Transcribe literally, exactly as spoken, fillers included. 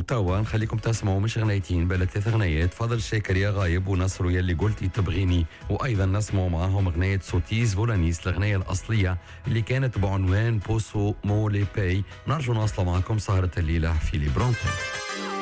وتوا نخليكم تسمعوا مش غنيتين بل ثلاث غنيات، فضل الشاكر يا غايب ونصر يلي قلتي تبغيني، وايضا نسمعوا معاهم غنية سوتيز فولانيس الغنية الاصلية اللي كانت بعنوان بوسو مولي باي. نرجو نواصل معكم سهرة الليلة في ليبرونتين.